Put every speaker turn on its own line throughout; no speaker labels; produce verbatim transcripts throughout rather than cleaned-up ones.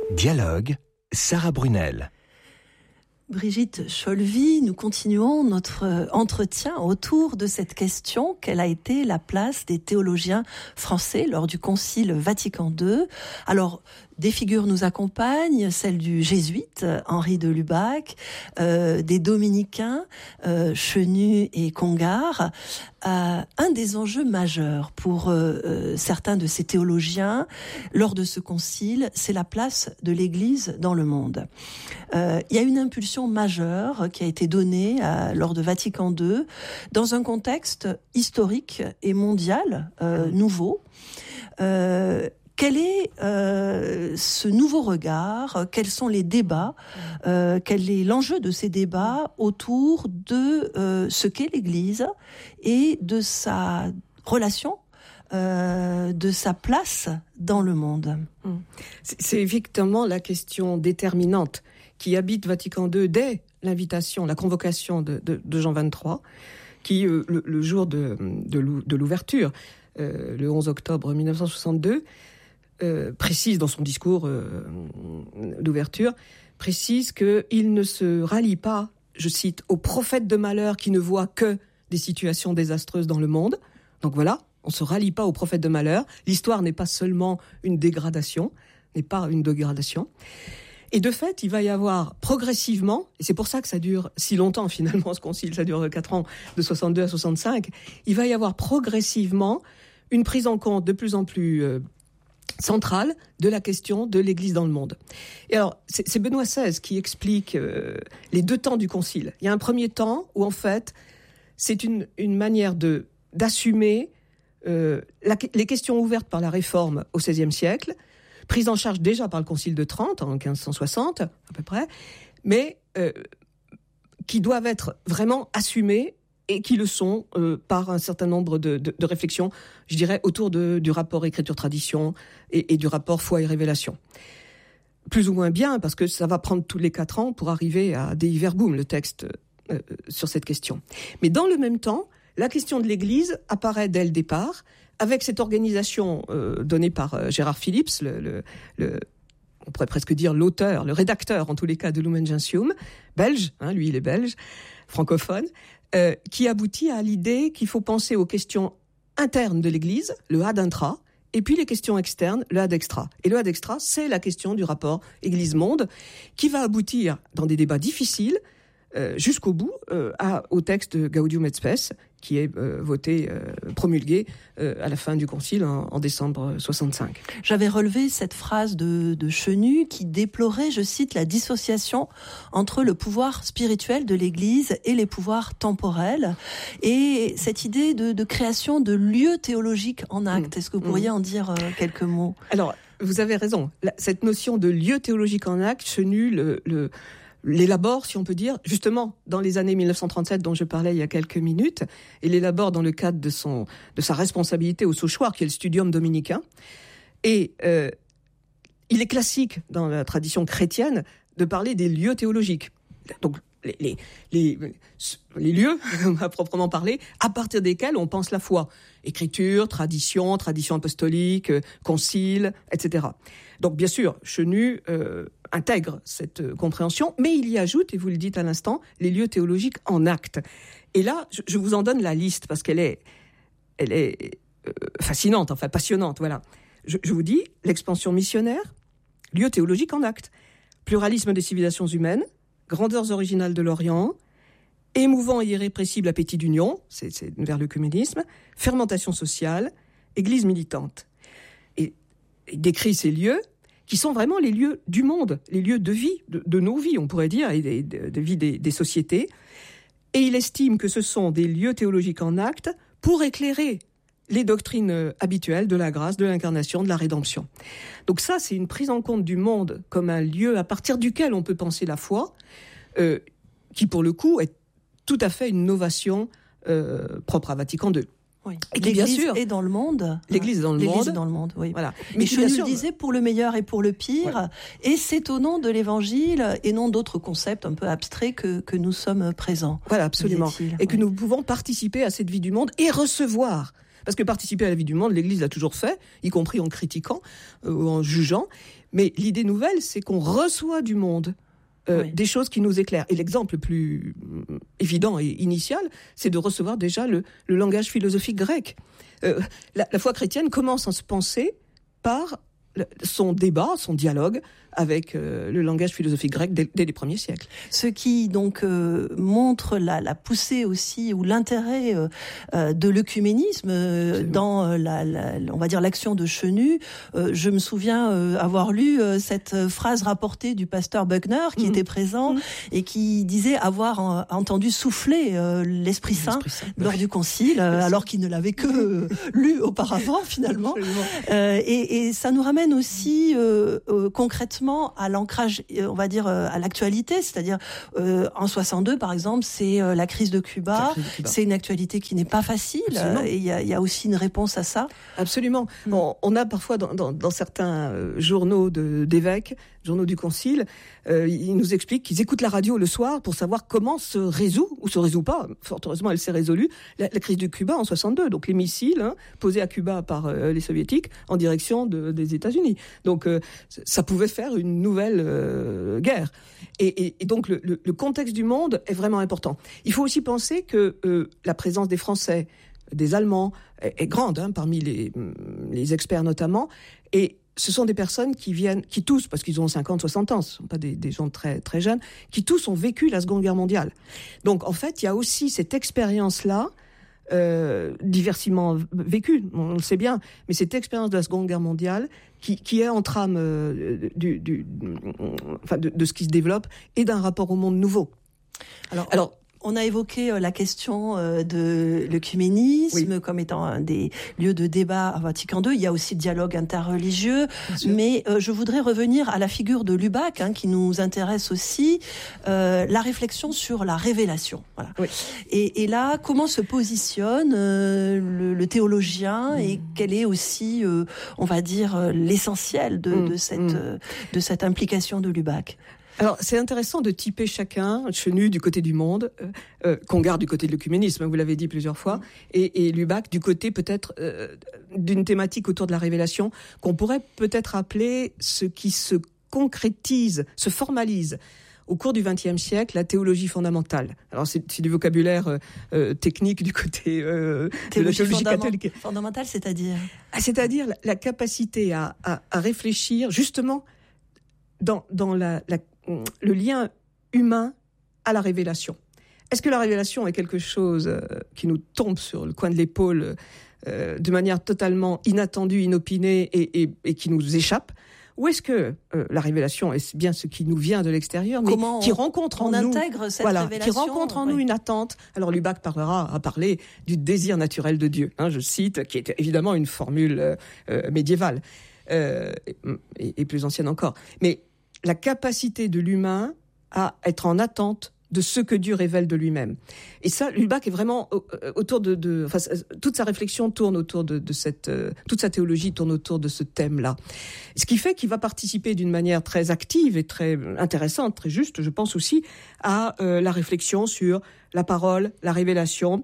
Dialogue, Sarah Brunel.
Brigitte Cholvy, nous continuons notre entretien autour de cette question: quelle a été la place des théologiens français lors du Concile Vatican deux? Alors, des figures nous accompagnent, celle du jésuite Henri de Lubac, euh, des dominicains euh, Chenu et Congar. Euh, un des enjeux majeurs pour euh, certains de ces théologiens lors de ce concile, c'est la place de l'Église dans le monde. Euh, il y a une impulsion majeure qui a été donnée à, lors de Vatican deux dans un contexte historique et mondial euh, nouveau. Euh, Quel est euh, ce nouveau regard? Quels sont les débats? euh, Quel est l'enjeu de ces débats autour de euh, ce qu'est l'Église et de sa relation, euh, de sa place dans le monde?
C'est, c'est effectivement la question déterminante qui habite Vatican deux dès l'invitation, la convocation de, de, de Jean vingt-trois, qui, euh, le, le jour de, de, de l'ouverture, euh, le onze octobre mille neuf cent soixante-deux, Euh, précise dans son discours euh, d'ouverture, précise qu'il ne se rallie pas, je cite, aux prophètes de malheur qui ne voient que des situations désastreuses dans le monde. Donc voilà, on ne se rallie pas aux prophètes de malheur. L'histoire n'est pas seulement une dégradation, n'est pas une dégradation. Et de fait, il va y avoir progressivement, et c'est pour ça que ça dure si longtemps finalement ce concile, ça dure quatre ans, de soixante-deux à soixante-cinq, il va y avoir progressivement une prise en compte de plus en plus euh, centrale de la question de l'Église dans le monde. Et alors, c'est, c'est Benoît seize qui explique euh, les deux temps du Concile. Il y a un premier temps où, en fait, c'est une, une manière de, d'assumer euh, la, les questions ouvertes par la Réforme au seizième siècle, prises en charge déjà par le Concile de Trente, en quinze cent soixante, à peu près, mais euh, qui doivent être vraiment assumées et qui le sont euh, par un certain nombre de, de, de réflexions, je dirais, autour de, du rapport écriture-tradition et, et du rapport foi et révélation. Plus ou moins bien, parce que ça va prendre tous les quatre ans pour arriver à Dei Verbum, le texte euh, sur cette question. Mais dans le même temps, la question de l'Église apparaît dès le départ, avec cette organisation euh, donnée par euh, Gérard Phillips, le, le, le, on pourrait presque dire l'auteur, le rédacteur en tous les cas de Lumen Gentium, belge, hein, lui il est belge, francophone, Euh, qui aboutit à l'idée qu'il faut penser aux questions internes de l'Église, le ad intra, et puis les questions externes, le ad extra. Et le ad extra, c'est la question du rapport Église-monde, qui va aboutir, dans des débats difficiles, euh, jusqu'au bout, euh, à, au texte de Gaudium et Spes, qui est euh, voté, euh, promulgué euh, à la fin du Concile en, en décembre soixante-cinq.
J'avais relevé cette phrase de, de Chenu qui déplorait, je cite, la dissociation entre le pouvoir spirituel de l'Église et les pouvoirs temporels, et cette idée de, de création de lieux théologiques en acte. Mmh. Est-ce que vous pourriez mmh. en dire euh, quelques mots?
Alors, vous avez raison. La, cette notion de lieu théologique en acte, Chenu le... le l'élabore, si on peut dire, justement dans les années mille neuf cent trente-sept dont je parlais il y a quelques minutes, et l'élabore dans le cadre de, son, de sa responsabilité au Sauchoir, qui est le Studium dominicain. Et euh, il est classique dans la tradition chrétienne de parler des lieux théologiques. Donc les, les, les, les lieux, à proprement parler, à partir desquels on pense la foi. Écriture, tradition, tradition apostolique, concile, et cetera. Donc bien sûr, Chenu euh, intègre cette euh, compréhension, mais il y ajoute, et vous le dites à l'instant, les lieux théologiques en acte. Et là, je, je vous en donne la liste, parce qu'elle est, elle est euh, fascinante, enfin passionnante, voilà. Je, je vous dis, l'expansion missionnaire, lieu théologique en acte, pluralisme des civilisations humaines, grandeurs originales de l'Orient, émouvant et irrépressible appétit d'union, c'est, c'est vers l'œcuménisme, fermentation sociale, église militante. Et il décrit ces lieux qui sont vraiment les lieux du monde, les lieux de vie, de, de nos vies, on pourrait dire, et de, de, de vie des, des sociétés. Et il estime que ce sont des lieux théologiques en acte pour éclairer les doctrines habituelles de la grâce, de l'incarnation, de la rédemption. Donc ça, c'est une prise en compte du monde comme un lieu à partir duquel on peut penser la foi, euh, qui pour le coup est tout à fait une novation euh, propre à Vatican deux.
Oui. Et qui, L'Église bien sûr, est dans le monde.
L'Église est dans le
L'Église
monde.
est dans le monde, oui.
Voilà.
Mais je le disais pour le meilleur et pour le pire. Ouais. Et c'est au nom de l'Évangile et non d'autres concepts un peu abstraits que, que nous sommes présents.
Voilà, absolument. Et que nous pouvons participer à cette vie du monde et recevoir. Parce que participer à la vie du monde, l'Église l'a toujours fait, y compris en critiquant euh, ou en jugeant. Mais l'idée nouvelle, c'est qu'on reçoit du monde euh, oui. des choses qui nous éclairent. Et l'exemple le plus évident et initial, c'est de recevoir déjà le, le langage philosophique grec. Euh, la, la foi chrétienne commence à se penser par son débat, son dialogue avec euh, le langage philosophique grec dès, dès les premiers siècles.
Ce qui donc euh, montre la, la poussée aussi ou l'intérêt euh, euh, de l'œcuménisme euh, dans euh, la, la, on va dire l'action de Chenu. Euh, je me souviens euh, avoir lu euh, cette phrase rapportée du pasteur Buckner qui mmh. était présent mmh. et qui disait avoir euh, entendu souffler euh, l'Esprit Saint, Saint lors oui. du concile, euh, alors qu'il ne l'avait que euh, lu auparavant finalement. Euh, et, et ça nous ramène aussi euh, euh, concrètement à l'ancrage, on va dire, à l'actualité, c'est-à-dire euh, en soixante-deux, par exemple, c'est euh, la crise de Cuba. Crise de Cuba. C'est une actualité qui n'est pas facile. Absolument. Et il y a, y a aussi une réponse à ça.
Absolument. Mmh. On, on a parfois dans, dans, dans certains euh, journaux de, d'évêques, journaux du Concile, euh, ils nous expliquent qu'ils écoutent la radio le soir pour savoir comment se résout ou se résout pas. Fort heureusement, elle s'est résolue la, la crise de Cuba en soixante-deux. Donc les missiles hein, posés à Cuba par euh, les soviétiques en direction de, des États-Unis. Donc euh, ça pouvait faire une nouvelle euh, guerre. Et, et, et donc le, le, le contexte du monde est vraiment important. Il faut aussi penser que euh, la présence des Français, des Allemands est, est grande hein, parmi les, les experts notamment. Et ce sont des personnes qui viennent, qui tous, parce qu'ils ont cinquante, soixante ans, ce ne sont pas des, des gens très, très jeunes, qui tous ont vécu la Seconde Guerre mondiale. Donc en fait, il y a aussi cette expérience-là, Euh, diversement vécu, on le sait bien, mais cette expérience de la Seconde Guerre mondiale qui, qui est en trame euh, du, du, enfin de, de ce qui se développe et d'un rapport au monde nouveau.
Alors, alors on a évoqué la question de l'œcuménisme oui. comme étant un des lieux de débat à Vatican deux. Il y a aussi le dialogue interreligieux, mais euh, je voudrais revenir à la figure de Lubac, hein, qui nous intéresse aussi, euh, la réflexion sur la révélation. Voilà. Oui. Et, et là, comment se positionne euh, le, le théologien mmh. et quel est aussi, euh, on va dire, l'essentiel de, mmh. de, cette, mmh. de cette implication de Lubac?
Alors, c'est intéressant de typer chacun, Chenu du côté du monde, euh, euh, Congar du côté de l'œcuménisme, vous l'avez dit plusieurs fois, et, et Lubac du côté peut-être euh, d'une thématique autour de la révélation, qu'on pourrait peut-être appeler ce qui se concrétise, se formalise au cours du vingtième siècle, la théologie fondamentale. Alors, c'est, c'est du vocabulaire euh, euh, technique du côté euh, de la théologie fondament- catholique.
Fondamentale, c'est-à-dire
ah, C'est-à-dire la, la capacité à, à, à réfléchir justement dans, dans la, la le lien humain à la révélation. Est-ce que la révélation est quelque chose euh, qui nous tombe sur le coin de l'épaule euh, de manière totalement inattendue, inopinée et, et, et qui nous échappe ? Ou est-ce que euh, la révélation est bien ce qui nous vient de l'extérieur, mais
Comment
qui rencontre
on
en nous,
intègre cette
voilà,
révélation,
qui rencontre en
ouais.
nous une attente. Alors Lubac parlera à parler du désir naturel de Dieu, hein, je cite, qui est évidemment une formule euh, médiévale euh, et, et plus ancienne encore. Mais la capacité de l'humain à être en attente de ce que Dieu révèle de lui-même. Et ça, Lubac est vraiment autour de... de enfin, toute sa réflexion tourne autour de, de cette... Euh, toute sa théologie tourne autour de ce thème-là. Ce qui fait qu'il va participer d'une manière très active et très intéressante, très juste, je pense aussi, à euh, la réflexion sur la parole, la révélation,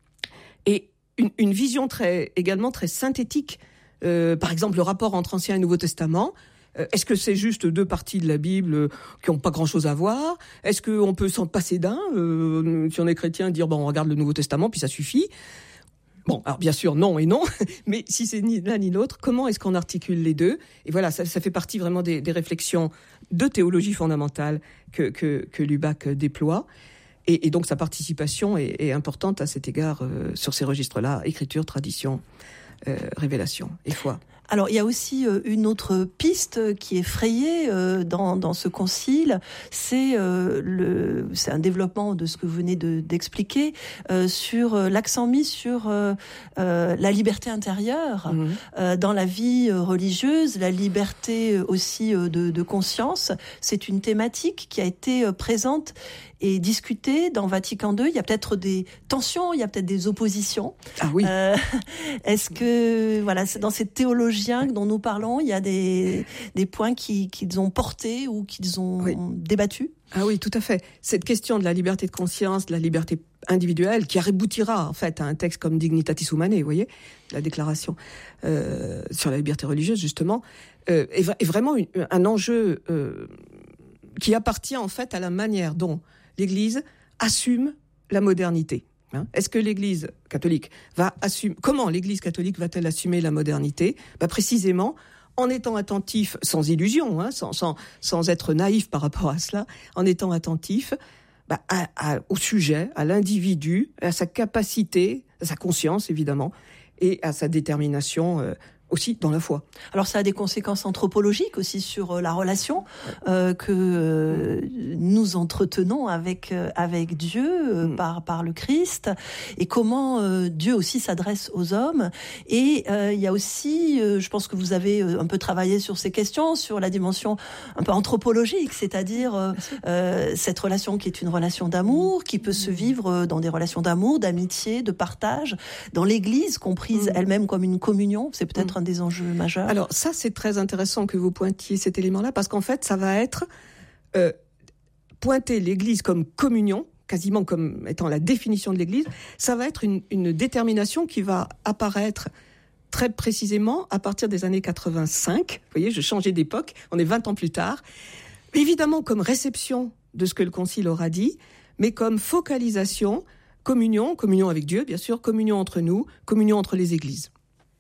et une, une vision très, également très synthétique. Euh, par exemple, le rapport entre Ancien et Nouveau Testament. Est-ce que c'est juste deux parties de la Bible qui n'ont pas grand-chose à voir ? Est-ce qu'on peut s'en passer d'un, euh, si on est chrétien, dire bon, on regarde le Nouveau Testament, puis ça suffit ? Bon, alors bien sûr, non et non, mais si c'est ni l'un ni l'autre, comment est-ce qu'on articule les deux ? Et voilà, ça, ça fait partie vraiment des, des réflexions de théologie fondamentale que, que, que Lubac déploie. Et, et donc sa participation est, est importante à cet égard euh, sur ces registres-là, écriture, tradition, euh, révélation et foi.
Alors, il y a aussi une autre piste qui est frayée dans, dans ce concile, c'est, euh, le, c'est un développement de ce que vous venez de, d'expliquer, euh, sur l'accent mis sur euh, euh, la liberté intérieure mmh. euh, dans la vie religieuse, la liberté aussi de, de conscience. C'est une thématique qui a été présente et discutée dans Vatican deux. Il y a peut-être des tensions, il y a peut-être des oppositions.
Ah oui.
Euh, est-ce que, voilà, c'est dans cette théologie théologiens dont nous parlons, il y a des, des points qui, qu'ils ont portés ou qu'ils ont oui. débattus?
Ah oui, tout à fait. Cette question de la liberté de conscience, de la liberté individuelle, qui aboutira en fait à un texte comme Dignitatis Humanae, vous voyez, la déclaration euh, sur la liberté religieuse, justement, euh, est, est vraiment une, un enjeu euh, qui appartient en fait à la manière dont l'Église assume la modernité. Hein, est-ce que l'Église catholique va assumer... Comment l'Église catholique va-t-elle assumer la modernité ? Bah, précisément en étant attentif, sans illusion, hein, sans, sans, sans être naïf par rapport à cela, en étant attentif bah, à, à, au sujet, à l'individu, à sa capacité, à sa conscience évidemment, et à sa détermination euh, aussi dans la foi.
Alors ça a des conséquences anthropologiques aussi sur la relation euh, que euh, nous entretenons avec euh, avec Dieu euh, mm. par par le Christ, et comment euh, Dieu aussi s'adresse aux hommes. Et euh, il y a aussi, euh, je pense que vous avez un peu travaillé sur ces questions, sur la dimension un peu anthropologique, c'est-à-dire euh, euh, cette relation qui est une relation d'amour, qui peut se vivre dans des relations d'amour, d'amitié, de partage, dans l'Église comprise mm. elle-même comme une communion. C'est peut-être mm. un des enjeux majeurs.
Alors ça, c'est très intéressant que vous pointiez cet élément-là, parce qu'en fait, ça va être euh, pointer l'Église comme communion, quasiment comme étant la définition de l'Église. Ça va être une, une détermination qui va apparaître très précisément à partir des années quatre-vingt-cinq. Vous voyez, je changeais d'époque, on est vingt ans plus tard. Évidemment comme réception de ce que le Concile aura dit, mais comme focalisation, communion, communion avec Dieu, bien sûr, communion entre nous, communion entre les Églises.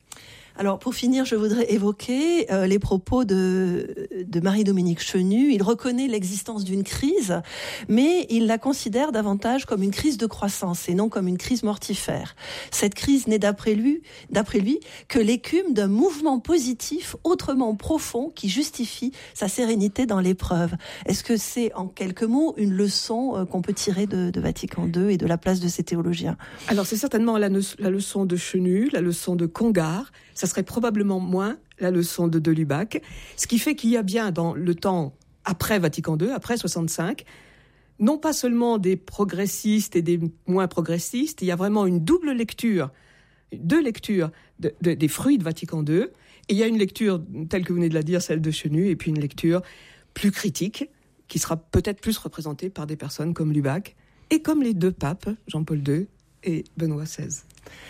Alors, pour finir, je voudrais évoquer euh, les propos de, de Marie-Dominique Chenu. Il reconnaît l'existence d'une crise, mais il la considère davantage comme une crise de croissance et non comme une crise mortifère. Cette crise n'est d'après lui, d'après lui que l'écume d'un mouvement positif autrement profond qui justifie sa sérénité dans l'épreuve. Est-ce que c'est, en quelques mots, une leçon euh, qu'on peut tirer de, de Vatican deux et de la place de ces théologiens?
Alors, c'est certainement la, ne- la leçon de Chenu, la leçon de Congar. Ça serait probablement moins la leçon de de Lubac, ce qui fait qu'il y a bien dans le temps après Vatican deux, après soixante-cinq, non pas seulement des progressistes et des moins progressistes, il y a vraiment une double lecture, deux lectures de, de, des fruits de Vatican deux, et il y a une lecture telle que vous venez de la dire, celle de Chenu, et puis une lecture plus critique, qui sera peut-être plus représentée par des personnes comme Lubac, et comme les deux papes, Jean-Paul deux et Benoît seize.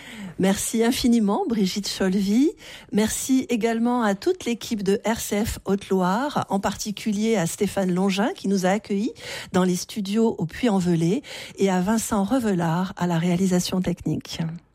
Merci infiniment, Brigitte Cholvy. Merci également à toute l'équipe de R C F Haute-Loire, en particulier à Stéphane Longin qui nous a accueillis dans les studios au Puy-en-Velay, et à Vincent Revelard à la réalisation technique.